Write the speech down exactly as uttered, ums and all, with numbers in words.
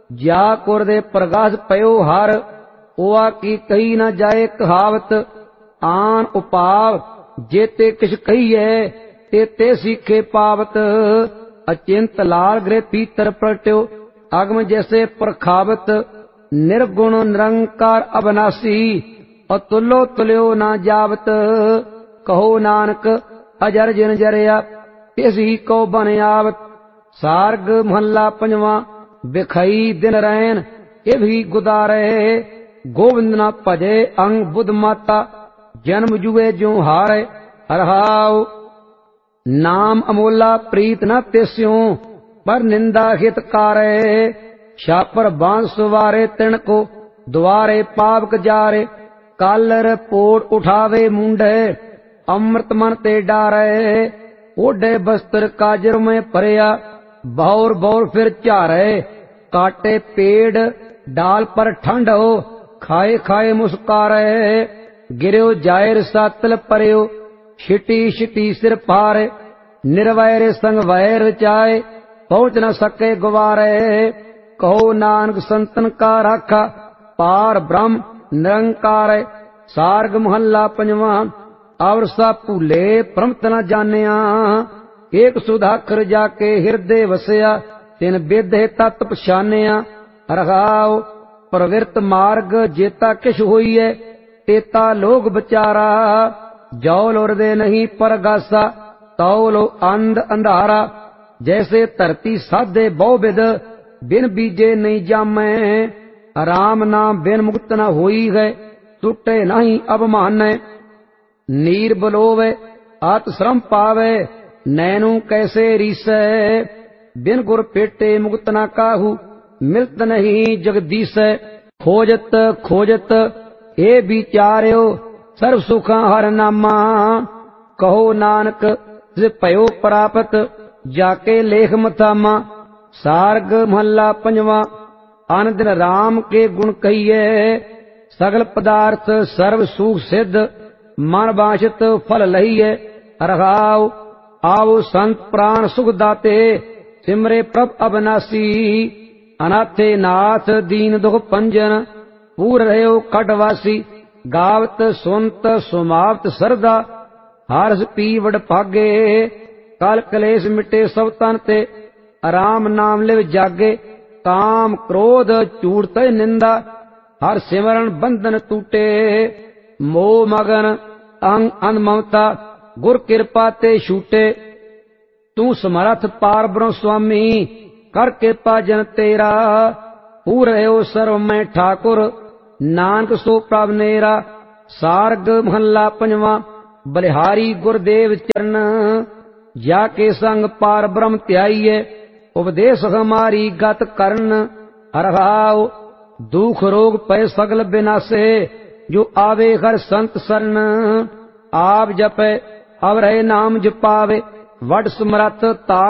जा कुर दे प्रगास पयो हर, ओआ की कही न जाए कहावत। आन उपाव जेते किश कहीए, ते ते सीखे पावत। अचिंत लाल गृह पीतर प्रगट्यो, अगम जैसे प्रखावत। निर्गुण निरंकार अविनाशी, अतुलो तुल्यो न जावत। कहो नानक अजर जिन जरिया, तिस ही को बन आवत। सार्ग महला पंजवा। बिखई दिन रैन ये भी गुदारे, गोविंद न भजे अंग बुध माता। जन्म जुए जो हारे हरहाओ, नाम अमोला प्रीत न त्यों, पर निंदा हितकारे। छापर बांस सुवारे तिन को, द्वारे पावक जारे। कालर पोट उठावे मुंडे, अमृत मन ते डारे। ओढ़े बस्तर काजर में परया, बौर बौर फिर चारे। काटे पेड़ डाल पर ठंड हो, खाए खाए मुस्कारे। गिरो जायर सातल परयो, छिटी छिटी सिर पारे। निर्वैर संग वैर रचाए, पहुंच न सके गुवारे। कहो नानक संतन का राखा, पार ब्रह्म निरंकार। सार्ग महला पंजवा। और सा भूले प्रमत न जानिया, एक सुधाकर जाके हृदय वसया। तिन बेदे तत् पछानिया, रखाओ प्रवृत्त मार्ग जेता किश होईए। तेता लोग बचारा, जौ लोरदे नहीं परगासा। तौ लो अंध अंधारा, जैसे धरती साधे बहु बिद। बिन बीजे नहीं जामे, राम नाम बिन मुक्त न होई है। टूटे नहीं अब माने, नीर बलोवे आत श्रम पावे। नैनू कैसे रीसै, बिन गुर पेटे मुक्त न काहू। मिलत नहीं जगदीसै, खोजत खोजत ए विचार्यो। सर्व सुखा हर नामा, कहो नानक जे भयो प्रापत। जाके लेख मथामा। सार्ग महला पंजवा। आन दिन राम के गुण कहिए, सगल पदार्थ सर्व सुख सिद्ध। मन बांछित फल लहिए, रखाओ आओ संत प्राण सुख दाते। सिमरे प्रभ अविनाशी, अनाथे नाथ दीन दुख पंजन। पूर रहो कटवासी, गावत सुनत सुमावत सरदा। हर्ष पीवड़ भागे, काल कलेश मिटे सब तन ते। राम नाम लिव जागे, काम क्रोध चूड़त निंदा। हर सिमरन बंधन टूटे, मोह मगन अंग अंध ममता। गुर कृपा ते छूटे, तू समर्थ पार ब्रह्म स्वामी। कर कृपा जन तेरा, पूर हो सर्व मैं ठाकुर। नानक सो प्रभ नेरा। सार्ग महला पंजवा। बलिहारी गुरदेव चरण, जाके संग पार ब्रह्म त्याइए। उपदेश हमारी गत करन, हरहाओ दुख रोग पै सगल विनाशे। जो आवे हर संत शरण, आप जपे अब रहे नाम जपावे। वड समरथ ता